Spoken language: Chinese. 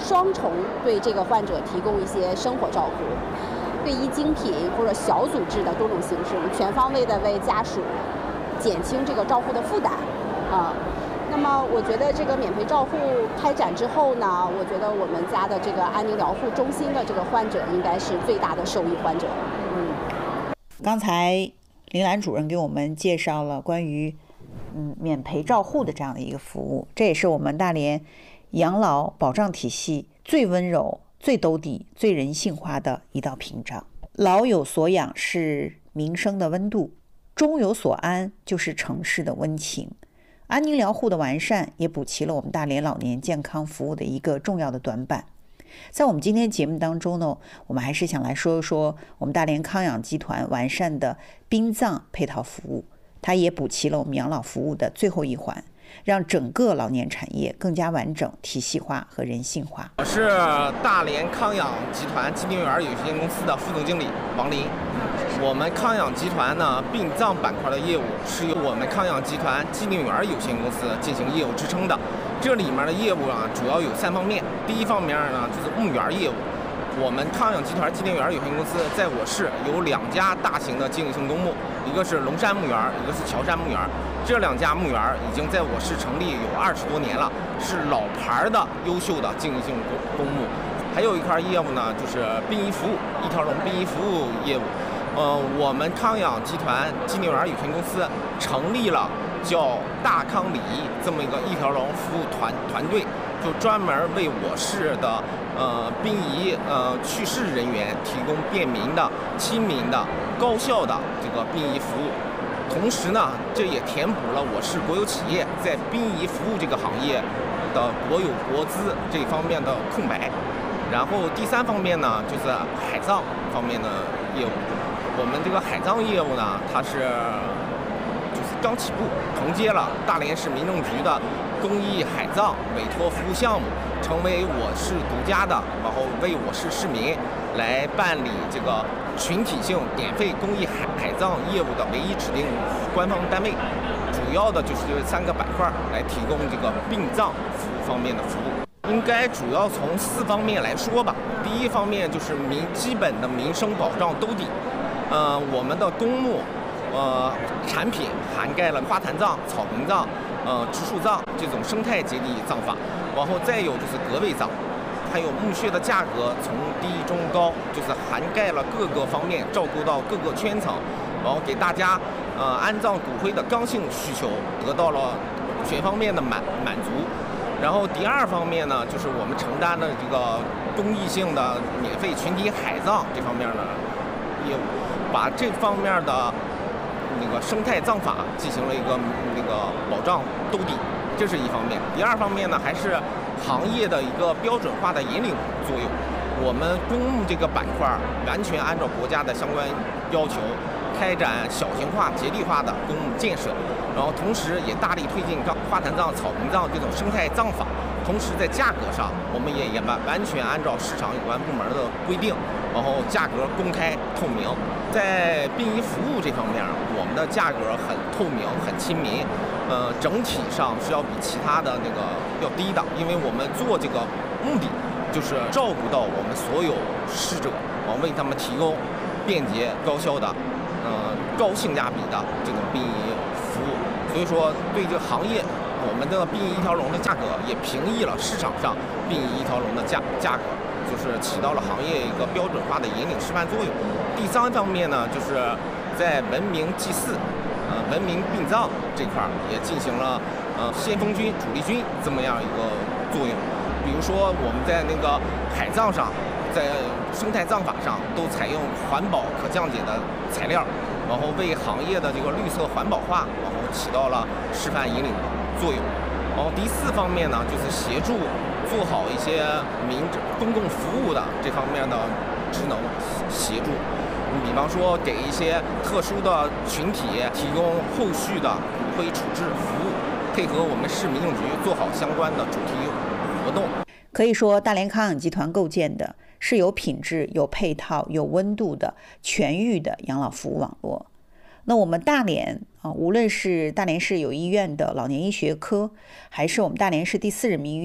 双重对这个患者提供一些生活照顾，对医精品或者小组制的多种形式，全方位的为家属减轻这个照护的负担那么我觉得这个免赔照护开展之后呢，我觉得我们家的这个安宁疗护中心的这个患者应该是最大的受益患者。 刚才林兰主任给我们介绍了关于免赔照护的这样的一个服务，这也是我们大连养老保障体系最温柔、最兜底、最人性化的一道屏障。老有所养是民生的温度，终有所安就是城市的温情。安宁疗护的完善也补齐了我们大连老年健康服务的一个重要的短板。在我们今天节目当中呢，我们还是想来说一说我们大连康养集团完善的殡葬配套服务，它也补齐了我们养老服务的最后一环，让整个老年产业更加完整、体系化和人性化。 我是大连康养集团基金园有限公司的副总经理王林。我们康养集团呢，殡葬板块的业务是由我们康养集团基金园有限公司进行业务支撑的。这里面的业务主要有3方面。第一方面呢，就是墓园业务。我们康养集团基金园有限公司在我市有2家大型的经营性公墓，一个是龙山墓园，一个是乔山墓园。这2家墓园已经在我市成立有20多年了，是老牌的优秀的经营性公墓。还有一块业务呢，就是殡仪服务，一条龙殡仪服务业务。我们康养集团基金园有限公司成立了叫大康礼仪这么一条龙服务团队，就专门为我市的殡仪去世人员提供便民的、亲民的、高效的这个殡仪服务。同时呢，这也填补了我市国有企业在殡仪服务这个行业的国有国资这方面的空白。然后第3方面呢，就是海葬方面的业务。我们这个海葬业务呢，它是刚起步，承接了大连市民政局的公益海葬委托服务项目，成为我市独家的，然后为我市市民来办理这个群体性免费公益海葬业务的唯一指定官方单位。主要的就是这3个板块来提供这个殡葬服务方面的服务。应该主要从4方面来说吧。第一方面就是基本的民生保障兜底。我们的公墓产品涵盖了花坛葬、草坪葬、植树葬这种生态结地葬法，然后再有就是隔位葬，还有墓穴的价格从低中高，就是涵盖了各个方面，照顾到各个圈层，然后给大家安葬骨灰的刚性需求得到了全方面的满足。然后第2方面呢，就是我们承担了这个公益性的免费群体海葬这方面的业务，把这方面的那个生态葬法进行了一个保障兜底，这是一方面。第2方面呢，还是行业的一个标准化的引领作用。我们公墓这个板块完全按照国家的相关要求，开展小型化、节地化的公墓建设，然后同时也大力推进花坛葬、草坪葬这种生态葬法。同时在价格上，我们也完全按照市场有关部门的规定，然后价格公开透明。在殡仪服务这方面，我们的价格很透明、很亲民，整体上是要比其他的要低的，因为我们做这个目的就是照顾到我们所有逝者，为他们提供便捷高效的、高性价比的这种殡仪服务。所以说，对这个行业，我们的殡仪一条龙的价格也平抑了市场上殡仪一条龙的价格，就是起到了行业一个标准化的引领示范作用。第3方面呢，就是在文明祭祀、文明殡葬这块也进行了先锋军、主力军这么样一个作用。比如说我们在海葬上，在生态葬法上都采用环保可降解的材料，然后为行业的这个绿色环保化，然后起到了示范引领作用。然后第4方面呢，就是协助做好一些公共服务的这方面的职能协助。比方说给一些特殊的群体提供后续的骨灰处置服务，配合我们市民政局做好相关的主题活动。 可以说，大连康养集团构建的是有品质、有配套、有温度的全域的养老服务网络。那我们大连无论是大连市有医院的老年医学科，还是我们大连市第4人民医院